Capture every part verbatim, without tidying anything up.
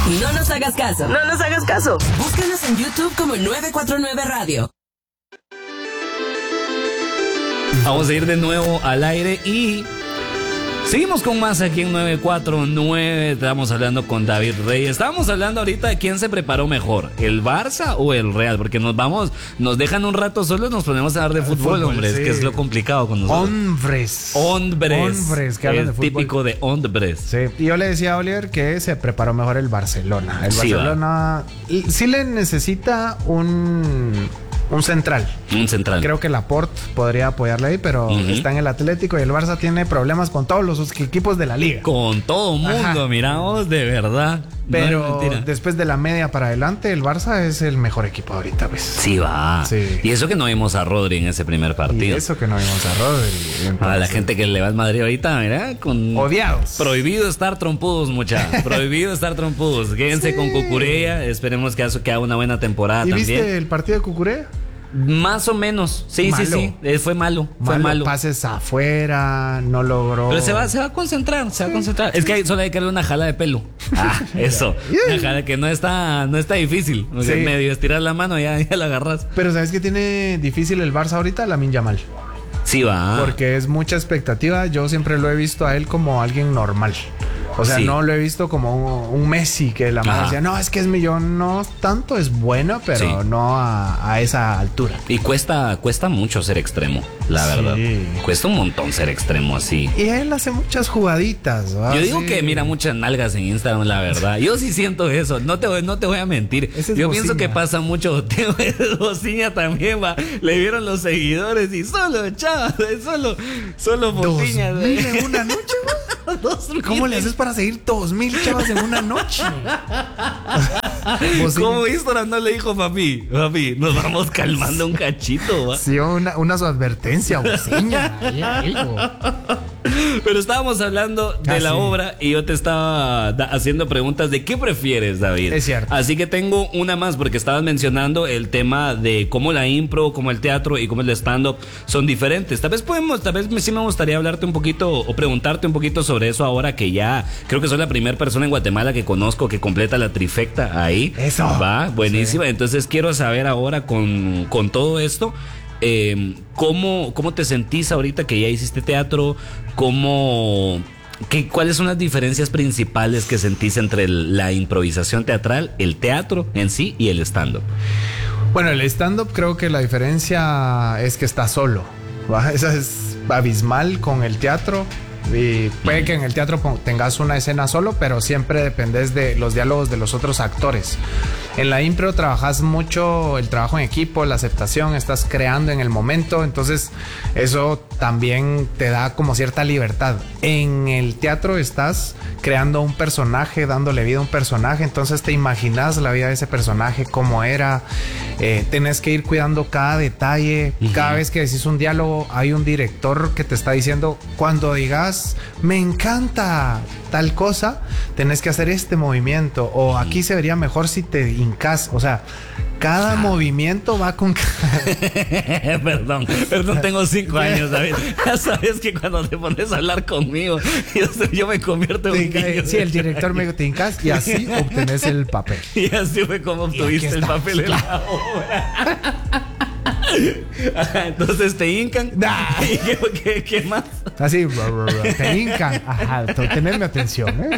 No nos hagas caso. No nos hagas caso. Búscanos en YouTube como nueve cuatro nueve Radio. Vamos a ir de nuevo al aire y seguimos con más aquí en nueve cuatro nueve. Estamos hablando con David Reyes. Estábamos hablando ahorita de quién se preparó mejor, el Barça o el Real, porque nos vamos, nos dejan un rato solos, nos ponemos a hablar de fútbol, fútbol hombres, sí. Que es lo complicado con nosotros. Hombres. Hombres. Hombres que hablan el de fútbol. Típico de hombres. Sí. Y yo le decía a Oliver que se preparó mejor el Barcelona. El sí, Barcelona va. Sí le necesita un Un central. Un central. Creo que Laporte podría apoyarle ahí, pero uh-huh. está en el Atlético y el Barça tiene problemas con todos los equipos de la liga. Con todo el mundo, miramos, de verdad. Pero no después de la media para adelante, el Barça es el mejor equipo ahorita, ¿ves? Sí, va. Sí. Y eso que no vimos a Rodri en ese primer partido. Y eso que no vimos a Rodri. Entonces, a la gente que le va al Madrid ahorita, mira, con... Odiados. Prohibido estar trompudos, muchachos. Prohibido estar trompudos. Quédense sí. con Cucurella. Esperemos que eso que haga una buena temporada ¿Y también. viste el partido de Cucurella? Más o menos, sí, malo. sí, sí, eh, fue malo, malo, fue malo. Pases afuera, no logró. Pero se va, se va a concentrar, se va a concentrar. Es que hay, solo hay que darle una jala de pelo. Ah, eso. Una jala que no está, no está difícil. O sea, sí. medio estirar la mano ya, ya la agarras. Pero ¿sabes qué tiene difícil el Barça ahorita? Lamine Yamal. Sí, va. Porque es mucha expectativa. Yo siempre lo he visto a él como alguien normal. O sea, sí. no lo he visto como un, un Messi que la madre decía, no, es que es millón, no tanto, es bueno, pero sí. no a, a esa altura. Y cuesta, cuesta mucho ser extremo, la sí. verdad. Cuesta un montón ser extremo así. Y él hace muchas jugaditas, ¿verdad? Yo digo sí. que mira muchas nalgas en Instagram, la verdad. Yo sí siento eso, no te voy, no te voy a mentir. Es Yo Bociña. pienso que pasa mucho. Bociña también, va. Le vieron los seguidores y solo, chavas, solo, solo Bociña. ¿Dos mil en una noche, va? ¿Cómo le haces para seguir dos mil chavas en una noche? Como Instagram no le dijo, papi, papi, nos vamos calmando un cachito, ¿va? Sí, una, una su advertencia, Bociña. Pero estábamos hablando de ah, la sí. obra y yo te estaba da- haciendo preguntas de qué prefieres, David. Es cierto. Así que tengo una más porque estabas mencionando el tema de cómo la impro, cómo el teatro y cómo el stand-up son diferentes. Tal vez podemos, tal vez sí me gustaría hablarte un poquito o preguntarte un poquito sobre eso ahora que ya creo que soy la primera persona en Guatemala que conozco que completa la trifecta ahí. Eso. Va, buenísima. Sí. Entonces quiero saber ahora con, con todo esto. Eh, ¿cómo, ¿Cómo te sentís ahorita que ya hiciste teatro? ¿Cómo, qué, ¿Cuáles son las diferencias principales que sentís entre el, la improvisación teatral, el teatro en sí y el stand-up? Bueno, el stand-up creo que la diferencia es que está solo, ¿va? Esa es abismal con el teatro. Y puede que en el teatro tengas una escena solo, pero siempre dependes de los diálogos de los otros actores. En la impro trabajas mucho el trabajo en equipo, la aceptación, estás creando en el momento, entonces eso también te da como cierta libertad. En el teatro estás creando un personaje, dándole vida a un personaje, entonces te imaginas la vida de ese personaje, cómo era, eh, tenés que ir cuidando cada detalle. Uh-huh. Cada vez que decís un diálogo hay un director que te está diciendo, cuando digas me encanta tal cosa, tenés que hacer este movimiento, o aquí se vería mejor si te hincas, o sea, cada ah. movimiento va con... Perdón, perdón, tengo cinco años, David. Ya sabes que cuando te pones a hablar conmigo, yo, yo me convierto en un niño. Sí, el director me dijo, te hincas y así obtenés el papel. Y así fue como obtuviste el papel en la obra. Ajá, entonces te hincan. Nah. ¿Y qué, qué, qué más? Así, te hincan. Ajá, tenerme atención, ¿eh?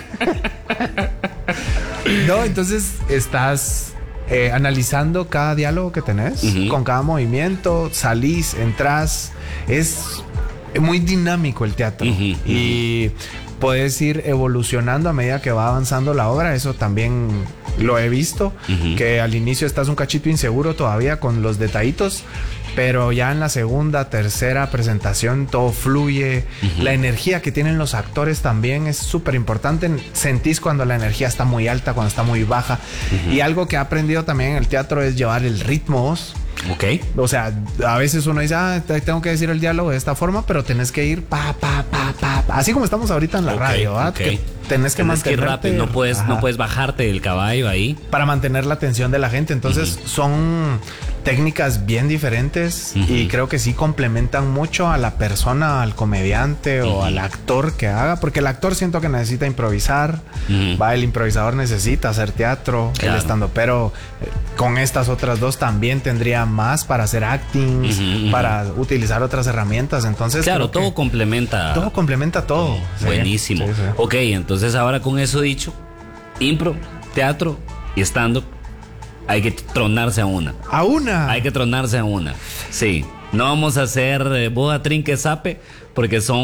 No, entonces estás eh, analizando cada diálogo que tenés, uh-huh. con cada movimiento, salís, entras. Es muy dinámico el teatro. Uh-huh. Y puedes ir evolucionando a medida que va avanzando la obra. Eso también lo he visto, uh-huh. que al inicio estás un cachito inseguro todavía con los detallitos, pero ya en la segunda, tercera presentación todo fluye. Uh-huh. La energía que tienen los actores también es súper importante. Sentís cuando la energía está muy alta, cuando está muy baja. Uh-huh. Y algo que he aprendido también en el teatro es llevar el ritmo. Ok. O sea, a veces uno dice, ah, tengo que decir el diálogo de esta forma, pero tenés que ir pa, pa, pa, pa, pa. Así como estamos ahorita en la okay, radio, ¿verdad? Okay. Que tenés que mantenerte. Que ir rápido, no puedes, no puedes bajarte del caballo ahí. Para mantener la atención de la gente. Entonces, uh-huh. son técnicas bien diferentes Uh-huh. y creo que sí complementan mucho a la persona, al comediante Uh-huh. o al actor que haga, porque el actor siento que necesita improvisar, Uh-huh. va, el improvisador necesita hacer teatro, Claro. el estando, pero eh, con estas otras dos también tendría más para hacer acting, Uh-huh, uh-huh. para utilizar otras herramientas, entonces Claro, creo que todo complementa. todo complementa todo. Sí, Buenísimo. sí, sí. Ok, entonces ahora con eso dicho, impro, teatro y stand-up, hay que tronarse a una. A una. Hay que tronarse a una. Sí. No vamos a hacer eh, boda, trinque, zape, porque son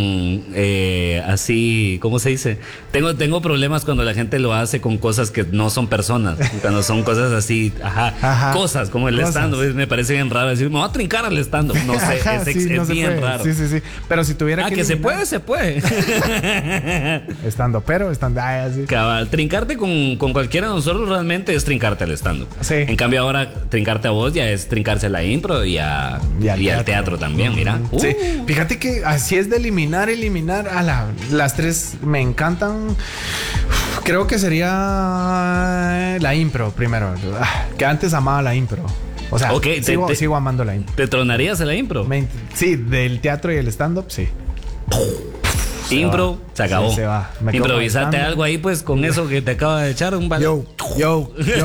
eh, así, ¿cómo se dice? Tengo, tengo problemas cuando la gente lo hace con cosas que no son personas, cuando son cosas así, ajá, Ajá. cosas como el Cosas. stand-up, me parece bien raro decir, me voy a trincar al stand-up, no sé, Ajá, es, ex- sí, es no se bien puede. raro. Sí, sí, sí. Pero si tuviera Ah, que que se eliminar- puede, se puede. Estando, pero estando. Ay, así. Cabal, trincarte con, con cualquiera de nosotros realmente es trincarte al stand-up. Sí. En cambio ahora trincarte a vos ya es trincarse a la impro y, a, y, al, teatro. teatro también, mira. Uh. Sí, fíjate que así es de eliminar, eliminar a la, las tres me encantan. Creo que sería la impro primero. Ah, que antes amaba la impro. O sea, Ok, te- sigo, te- sigo amando la impro. ¿Te tronarías a la impro? Me- sí, del teatro y el stand-up, sí. Se impro, va. se acabó. Sí, se va. Me quedo Improvisate pensando. algo ahí pues con eso que te acaba de echar un balón. Yo, yo, yo.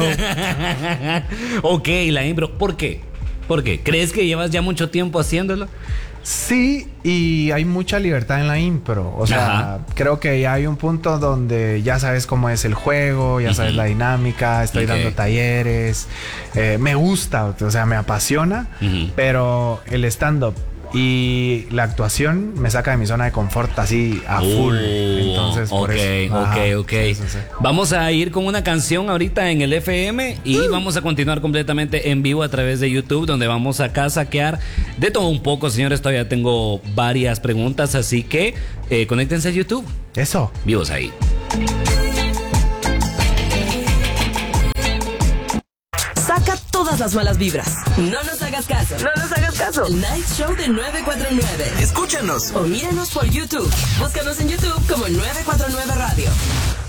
Ok, la impro. ¿Por qué? ¿Por qué? ¿Crees que llevas ya mucho tiempo haciéndolo? Sí, y hay mucha libertad en la impro. O sea, Ajá. creo que ya hay un punto donde ya sabes cómo es el juego, ya sabes Ujú. la dinámica, estoy Ok. dando talleres. Eh, me gusta, o sea, me apasiona, Ujú. pero el stand-up y la actuación me saca de mi zona de confort así a full. Entonces, por ok, eso. ok, Ajá, ok. sí, sí, sí. Vamos a ir con una canción ahorita en el F M y vamos a continuar completamente en vivo a través de YouTube, donde vamos acá a saquear de todo un poco, señores. Todavía tengo varias preguntas, así que eh, conéctense a YouTube. Eso. Vivos ahí. Saca todas las malas vibras. No nos hagas caso. No nos hagas caso. El Night Show de nueve cuatro nueve. Escúchanos. O míranos por YouTube. Búscanos en YouTube como nueve cuatro nueve Radio.